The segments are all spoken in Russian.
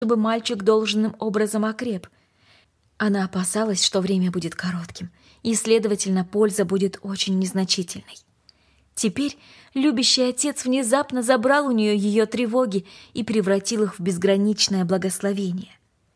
чтобы мальчик должным образом окреп. Она опасалась, что время будет коротким, и, следовательно, польза будет очень незначительной. Теперь любящий отец внезапно забрал у нее ее тревоги и превратил их в безграничное благословение.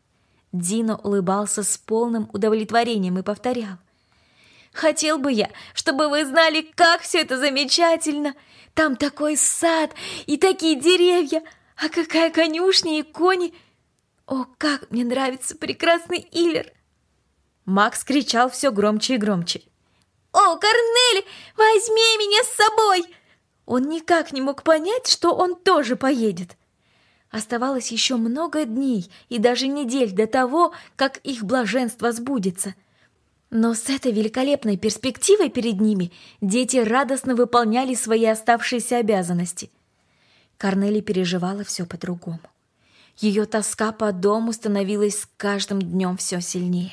Дино улыбался с полным удовлетворением и повторял: «Хотел бы я, чтобы вы знали, как все это замечательно! Там такой сад и такие деревья, а какая конюшня и кони! О, как мне нравится прекрасный Иллер!» Макс кричал все громче и громче: «О, Корнели, возьми меня с собой!» Он никак не мог понять, что он тоже поедет. Оставалось еще много дней и даже недель до того, как их блаженство сбудется. Но с этой великолепной перспективой перед ними дети радостно выполняли свои оставшиеся обязанности. Корнели переживала все по-другому. Ее тоска по дому становилась с каждым днем все сильнее.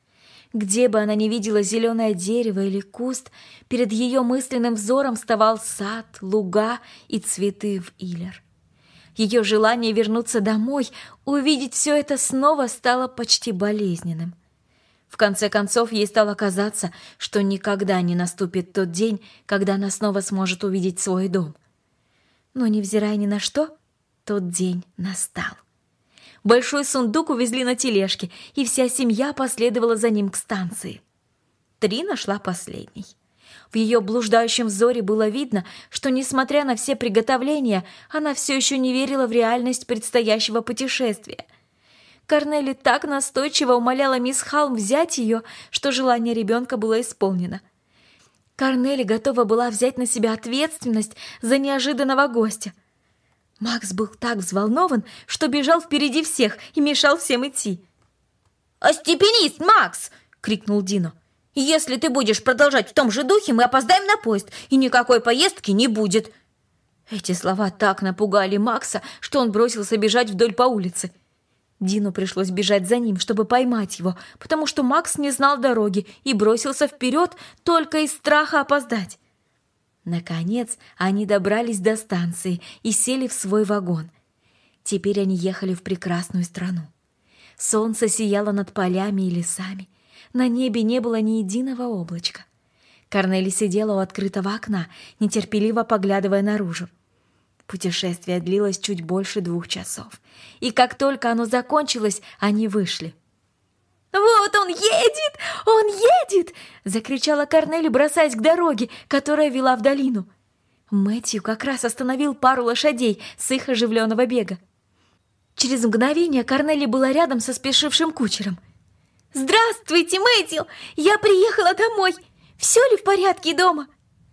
Где бы она ни видела зеленое дерево или куст, перед ее мысленным взором вставал сад, луга и цветы в Иллер. Ее желание вернуться домой, увидеть все это снова стало почти болезненным. В конце концов, ей стало казаться, что никогда не наступит тот день, когда она снова сможет увидеть свой дом. Но, невзирая ни на что, тот день настал. Большой сундук увезли на тележке, и вся семья последовала за ним к станции. Трина шла последней. В ее блуждающем взоре было видно, что, несмотря на все приготовления, она все еще не верила в реальность предстоящего путешествия. Корнели так настойчиво умоляла мисс Халм взять ее, что желание ребенка было исполнено. Корнели готова была взять на себя ответственность за неожиданного гостя. Макс был так взволнован, что бежал впереди всех и мешал всем идти. «Остепенись, Макс!» — крикнул Дино. «Если ты будешь продолжать в том же духе, мы опоздаем на поезд, и никакой поездки не будет!» Эти слова так напугали Макса, что он бросился бежать вдоль по улице. Дино пришлось бежать за ним, чтобы поймать его, потому что Макс не знал дороги и бросился вперед только из страха опоздать. Наконец они добрались до станции и сели в свой вагон. Теперь они ехали в прекрасную страну. Солнце сияло над полями и лесами. На небе не было ни единого облачка. Корнели сидела у открытого окна, нетерпеливо поглядывая наружу. Путешествие длилось чуть больше 2 часов, и как только оно закончилось, они вышли. «Вот он едет! Он едет!» — закричала Корнели, бросаясь к дороге, которая вела в долину. Мэтью как раз остановил пару лошадей с их оживленного бега. Через мгновение Корнели была рядом со спешившим кучером. «Здравствуйте, Мэтью! Я приехала домой! Все ли в порядке дома?»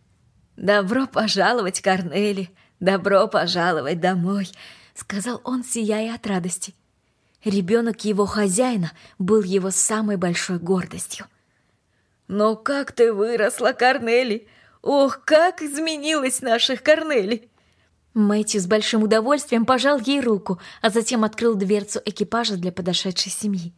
«Добро пожаловать, Корнели! Добро пожаловать домой!» — сказал он, сияя от радости. Ребенок его хозяина был его самой большой гордостью. «Но как ты выросла, Корнели! Ох, как изменилась наших Корнели!» Мэтью с большим удовольствием пожал ей руку, а затем открыл дверцу экипажа для подошедшей семьи.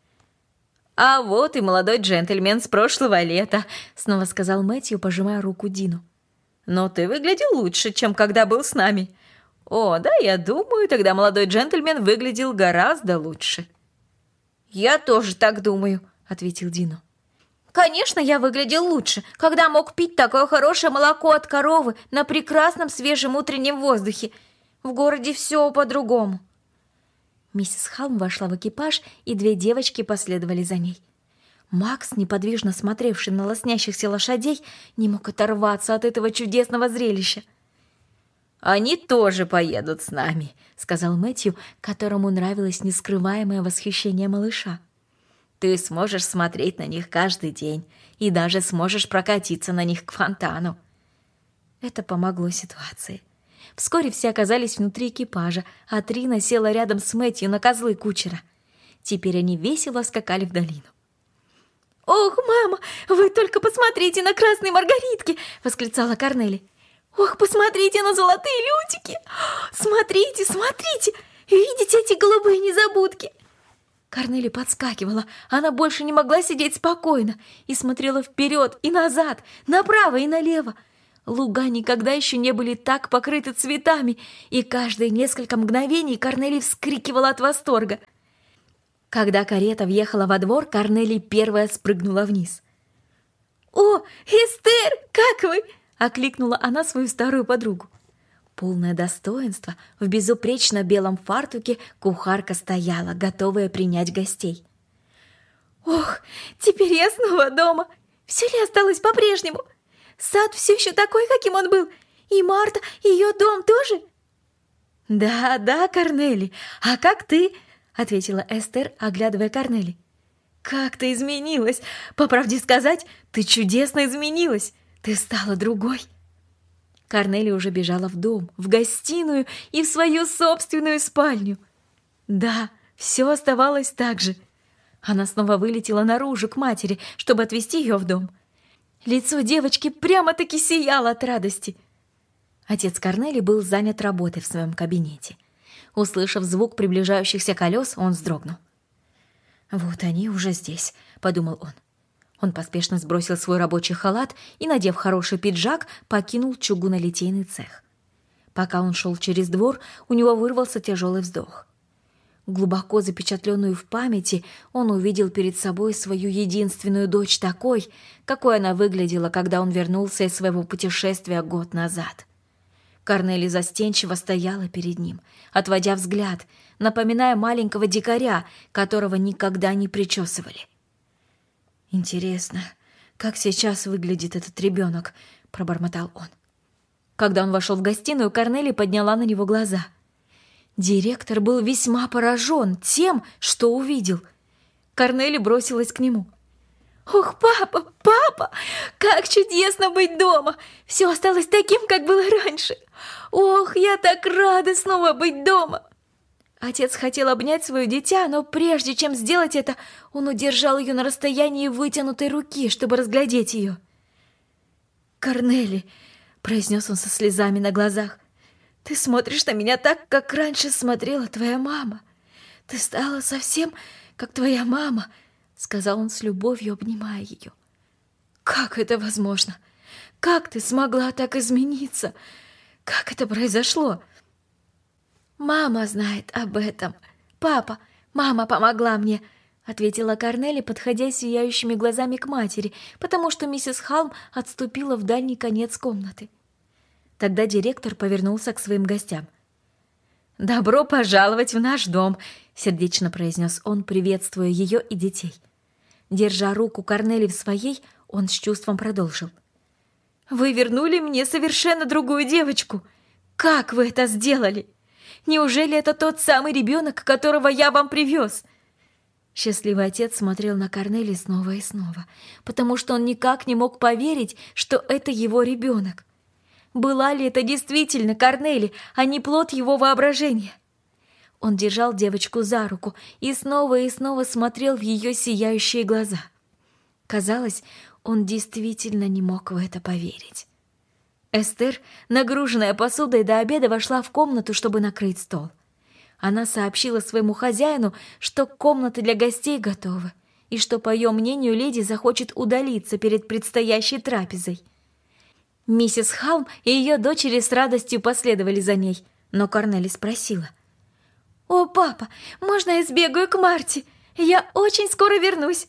«А вот и молодой джентльмен с прошлого лета», — снова сказал Мэтью, пожимая руку Дину. «Но ты выглядел лучше, чем когда был с нами. О, да, я думаю, тогда молодой джентльмен выглядел гораздо лучше». «Я тоже так думаю», — ответил Дино. «Конечно, я выглядел лучше, когда мог пить такое хорошее молоко от коровы на прекрасном свежем утреннем воздухе. В городе все по-другому». Миссис Халм вошла в экипаж, и 2 девочки последовали за ней. Макс, неподвижно смотревший на лоснящихся лошадей, не мог оторваться от этого чудесного зрелища. «Они тоже поедут с нами», — сказал Мэтью, которому нравилось нескрываемое восхищение малыша. «Ты сможешь смотреть на них каждый день и даже сможешь прокатиться на них к фонтану». Это помогло ситуации. Вскоре все оказались внутри экипажа, а Трина села рядом с Мэтью на козлы кучера. Теперь они весело скакали в долину. «Ох, мама, вы только посмотрите на красные маргаритки!» — восклицала Корнели. «Ох, посмотрите на золотые лютики! Смотрите, смотрите! Видите эти голубые незабудки?» Корнели подскакивала. Она больше не могла сидеть спокойно и смотрела вперед и назад, направо и налево. Луга никогда еще не были так покрыты цветами, и каждые несколько мгновений Корнели вскрикивала от восторга. Когда карета въехала во двор, Корнели первая спрыгнула вниз. «О, Эстер, как вы?» — окликнула она свою старую подругу. Полное достоинство, в безупречно белом фартуке кухарка стояла, готовая принять гостей. «Ох, теперь я снова дома! Все ли осталось по-прежнему? Сад все еще такой, каким он был, и Марта, и ее дом тоже?» «Да, да, Корнели, а как ты?» — ответила Эстер, оглядывая Корнели. «Как ты изменилась! По правде сказать, ты чудесно изменилась! Ты стала другой!» Корнели уже бежала в дом, в гостиную и в свою собственную спальню. Да, все оставалось так же. Она снова вылетела наружу к матери, чтобы отвезти ее в дом. Лицо девочки прямо-таки сияло от радости. Отец Корнели был занят работой в своем кабинете. Услышав звук приближающихся колес, он вздрогнул. «Вот они уже здесь», — подумал он. Он поспешно сбросил свой рабочий халат и, надев хороший пиджак, покинул чугунолитейный цех. Пока он шел через двор, у него вырвался тяжелый вздох. Глубоко запечатленную в памяти, он увидел перед собой свою единственную дочь такой, какой она выглядела, когда он вернулся из своего путешествия год назад. Корнели застенчиво стояла перед ним, отводя взгляд, напоминая маленького дикаря, которого никогда не причесывали. «Интересно, как сейчас выглядит этот ребенок?» — пробормотал он. Когда он вошел в гостиную, Корнели подняла на него глаза. Директор был весьма поражен тем, что увидел. Корнели бросилась к нему. «Ох, папа, папа, как чудесно быть дома! Все осталось таким, как было раньше! Ох, я так рада снова быть дома!» Отец хотел обнять свое дитя, но прежде чем сделать это, он удержал ее на расстоянии вытянутой руки, чтобы разглядеть ее. «Корнели», — произнес он со слезами на глазах, — «ты смотришь на меня так, как раньше смотрела твоя мама. Ты стала совсем как твоя мама», — сказал он с любовью, обнимая ее. «Как это возможно? Как ты смогла так измениться? Как это произошло?» «Мама знает об этом. Папа, мама помогла мне», — ответила Корнели, подходя сияющими глазами к матери, потому что миссис Халм отступила в дальний конец комнаты. Тогда директор повернулся к своим гостям. «Добро пожаловать в наш дом», — сердечно произнес он, приветствуя ее и детей. Держа руку Корнели в своей, он с чувством продолжил. «Вы вернули мне совершенно другую девочку. Как вы это сделали? Неужели это тот самый ребенок, которого я вам привез?» Счастливый отец смотрел на Корнели снова и снова, потому что он никак не мог поверить, что это его ребенок. Была ли это действительно Корнели, а не плод его воображения? Он держал девочку за руку и снова смотрел в ее сияющие глаза. Казалось, он действительно не мог в это поверить. Эстер, нагруженная посудой до обеда, вошла в комнату, чтобы накрыть стол. Она сообщила своему хозяину, что комнаты для гостей готовы, и что, по ее мнению, леди захочет удалиться перед предстоящей трапезой. Миссис Халм и ее дочери с радостью последовали за ней, но Корнели спросила. «О, папа, можно я сбегаю к Марте? Я очень скоро вернусь!»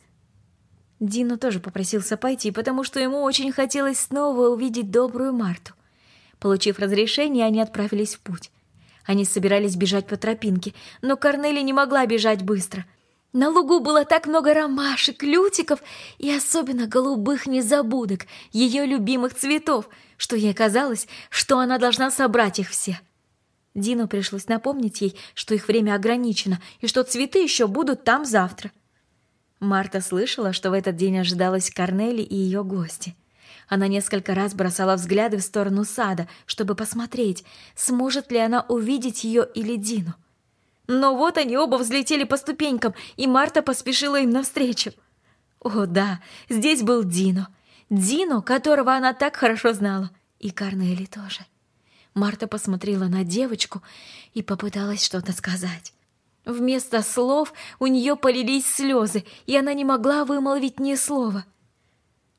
Дино тоже попросился пойти, потому что ему очень хотелось снова увидеть добрую Марту. Получив разрешение, они отправились в путь. Они собирались бежать по тропинке, но Корнели не могла бежать быстро. На лугу было так много ромашек, лютиков и особенно голубых незабудок, ее любимых цветов, что ей казалось, что она должна собрать их все. Дино пришлось напомнить ей, что их время ограничено и что цветы еще будут там завтра. Марта слышала, что в этот день ожидалась Корнели и ее гости. Она несколько раз бросала взгляды в сторону сада, чтобы посмотреть, сможет ли она увидеть ее или Дину. Но вот они оба взлетели по ступенькам, и Марта поспешила им навстречу. О да, здесь был Дино. Дино, которого она так хорошо знала. И Корнели тоже. Марта посмотрела на девочку и попыталась что-то сказать. Вместо слов у нее полились слезы, и она не могла вымолвить ни слова.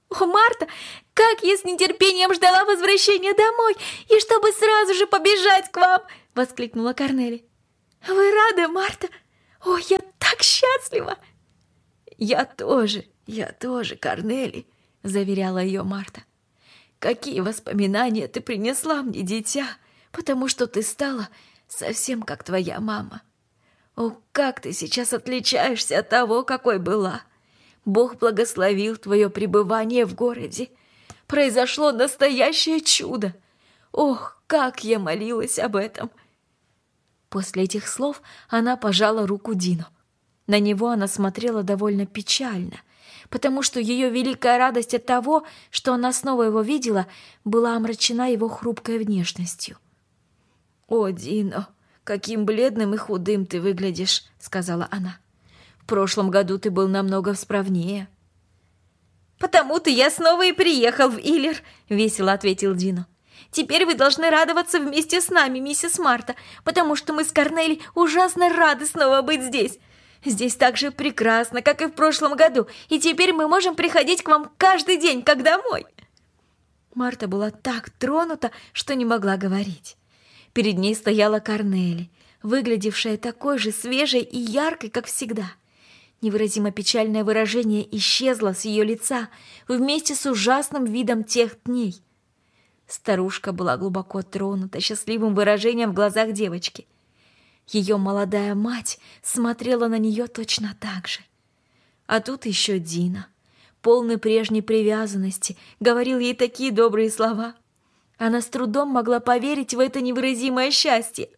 «О, Марта, как я с нетерпением ждала возвращения домой, и чтобы сразу же побежать к вам!» — воскликнула Корнели. «Вы рады, Марта? О, я так счастлива!» «Я тоже, Корнели», — заверяла ее Марта. «Какие воспоминания ты принесла мне, дитя, потому что ты стала совсем как твоя мама. О, как ты сейчас отличаешься от того, какой была! Бог благословил твое пребывание в городе. Произошло настоящее чудо! Ох, как я молилась об этом!» После этих слов она пожала руку Дину. На него она смотрела довольно печально, потому что ее великая радость от того, что она снова его видела, была омрачена его хрупкой внешностью. «О, Дино, каким бледным и худым ты выглядишь», — сказала она. «В прошлом году ты был намного справнее». «Потому-то я снова и приехал в Иллер», — весело ответил Дино. «Теперь вы должны радоваться вместе с нами, миссис Марта, потому что мы с Корнели ужасно рады снова быть здесь. Здесь так же прекрасно, как и в прошлом году, и теперь мы можем приходить к вам каждый день, как домой». Марта была так тронута, что не могла говорить. Перед ней стояла Корнели, выглядевшая такой же свежей и яркой, как всегда. Невыразимо печальное выражение исчезло с ее лица вместе с ужасным видом тех дней. Старушка была глубоко тронута счастливым выражением в глазах девочки. Ее молодая мать смотрела на нее точно так же. А тут еще Дина, полный прежней привязанности, говорил ей такие добрые слова. Она с трудом могла поверить в это невыразимое счастье.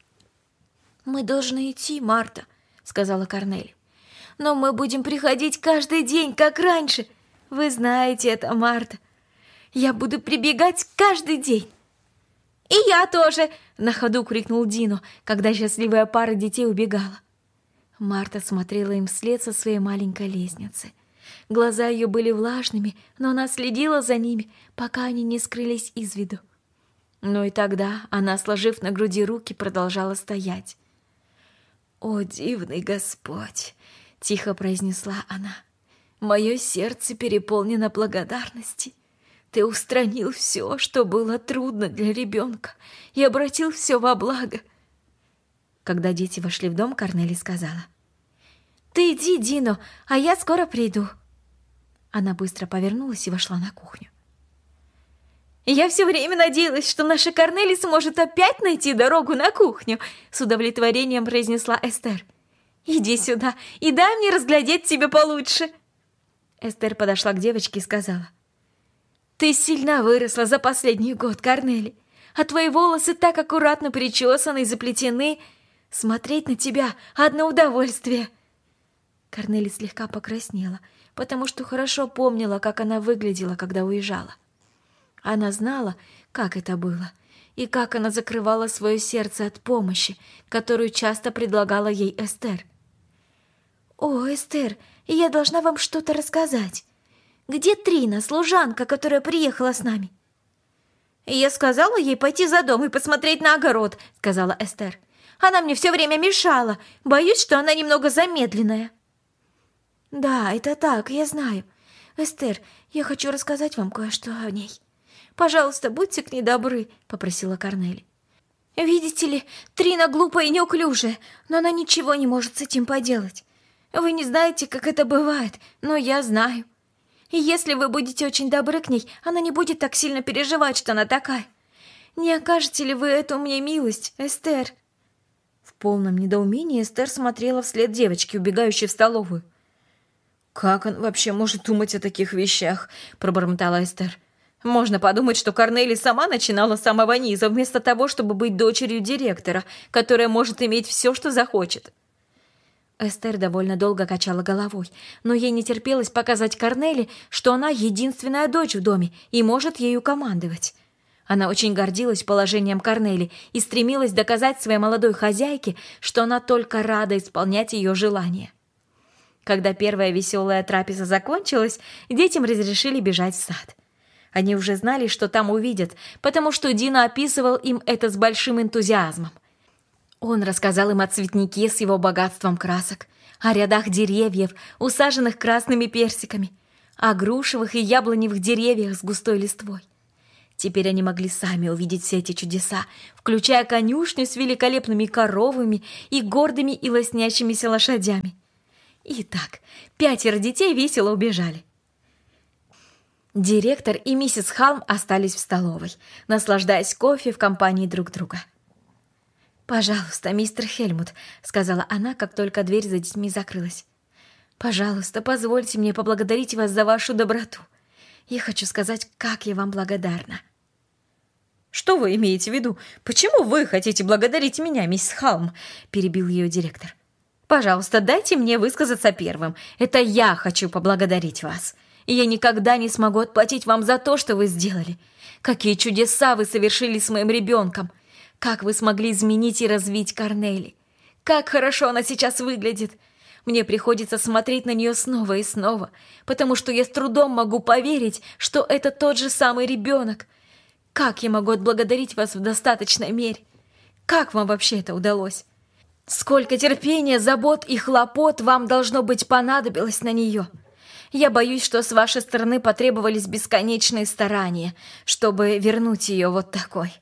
«Мы должны идти, Марта», — сказала Корнели. «Но мы будем приходить каждый день, как раньше. Вы знаете это, Марта. Я буду прибегать каждый день». «И я тоже!» — на ходу крикнул Дино, когда счастливая пара детей убегала. Марта смотрела им вслед со своей маленькой лестницы. Глаза ее были влажными, но она следила за ними, пока они не скрылись из виду. Но и тогда она, сложив на груди руки, продолжала стоять. «О, дивный Господь!» — тихо произнесла она. «Мое сердце переполнено благодарности. Ты устранил все, что было трудно для ребенка, и обратил все во благо». Когда дети вошли в дом, Корнели сказала: «Ты иди, Дино, а я скоро приду». Она быстро повернулась и вошла на кухню. «Я все время надеялась, что наша Корнели сможет опять найти дорогу на кухню», с удовлетворением произнесла Эстер. «Иди сюда и дай мне разглядеть тебя получше». Эстер подошла к девочке и сказала: «Ты сильно выросла за последний год, Корнели, а твои волосы так аккуратно причесаны и заплетены. Смотреть на тебя — одно удовольствие». Корнели слегка покраснела, потому что хорошо помнила, как она выглядела, когда уезжала. Она знала, как это было, и как она закрывала свое сердце от помощи, которую часто предлагала ей Эстер. «О, Эстер, я должна вам что-то рассказать. Где Трина, служанка, которая приехала с нами?» «Я сказала ей пойти за дом и посмотреть на огород», — сказала Эстер. «Она мне все время мешала. Боюсь, что она немного замедленная». «Да, это так, я знаю. Эстер, я хочу рассказать вам кое-что о ней. Пожалуйста, будьте к ней добры», — попросила Корнели. «Видите ли, Трина глупая и неуклюжая, но она ничего не может с этим поделать. Вы не знаете, как это бывает, но я знаю. И если вы будете очень добры к ней, она не будет так сильно переживать, что она такая. Не окажете ли вы эту мне милость, Эстер?» В полном недоумении Эстер смотрела вслед девочке, убегающей в столовую. «Как он вообще может думать о таких вещах?» — пробормотала Эстер. «Можно подумать, что Корнели сама начинала с самого низа, вместо того, чтобы быть дочерью директора, которая может иметь все, что захочет». Эстер довольно долго качала головой, но ей не терпелось показать Корнели, что она единственная дочь в доме и может ею командовать. Она очень гордилась положением Корнели и стремилась доказать своей молодой хозяйке, что она только рада исполнять ее желания. Когда первая веселая трапеза закончилась, детям разрешили бежать в сад. Они уже знали, что там увидят, потому что Дино описывал им это с большим энтузиазмом. Он рассказал им о цветнике с его богатством красок, о рядах деревьев, усаженных красными персиками, о грушевых и яблоневых деревьях с густой листвой. Теперь они могли сами увидеть все эти чудеса, включая конюшню с великолепными коровами и гордыми и лоснящимися лошадями. Итак, 5 детей весело убежали. Директор и миссис Халм остались в столовой, наслаждаясь кофе в компании друг друга. «Пожалуйста, мистер Хельмут», — сказала она, как только дверь за детьми закрылась. «Пожалуйста, позвольте мне поблагодарить вас за вашу доброту. Я хочу сказать, как я вам благодарна». «Что вы имеете в виду? Почему вы хотите благодарить меня, миссис Халм?» — перебил ее директор. «Пожалуйста, дайте мне высказаться первым. Это я хочу поблагодарить вас. И я никогда не смогу отплатить вам за то, что вы сделали. Какие чудеса вы совершили с моим ребенком. Как вы смогли изменить и развить Корнели. Как хорошо она сейчас выглядит. Мне приходится смотреть на нее снова и снова, потому что я с трудом могу поверить, что это тот же самый ребенок. Как я могу отблагодарить вас в достаточной мере? Как вам вообще это удалось? Сколько терпения, забот и хлопот вам, должно быть, понадобилось на нее? Я боюсь, что с вашей стороны потребовались бесконечные старания, чтобы вернуть ее вот такой».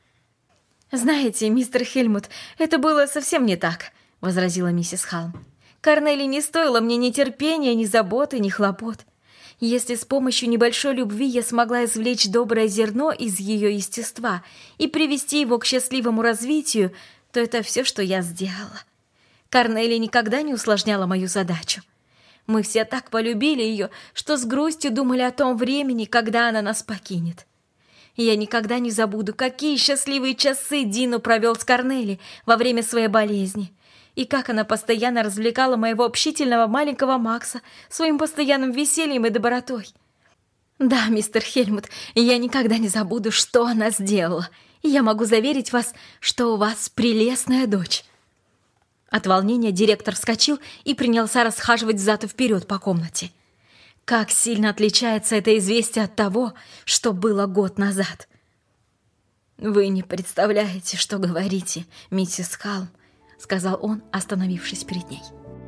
«Знаете, мистер Хельмут, это было совсем не так», — возразила миссис Халм. «Корнели не стоило мне ни терпения, ни заботы, ни хлопот. Если с помощью небольшой любви я смогла извлечь доброе зерно из ее естества и привести его к счастливому развитию, то это все, что я сделала. Корнели никогда не усложняла мою задачу. Мы все так полюбили ее, что с грустью думали о том времени, когда она нас покинет. Я никогда не забуду, какие счастливые часы Дину провел с Корнели во время своей болезни, и как она постоянно развлекала моего общительного маленького Макса своим постоянным весельем и добротой. Да, мистер Хельмут, я никогда не забуду, что она сделала, и я могу заверить вас, что у вас прелестная дочь». От волнения директор вскочил и принялся расхаживать взад и вперед по комнате. Как сильно отличается это известие от того, что было год назад. «Вы не представляете, что говорите, миссис Халм», — сказал он, остановившись перед ней.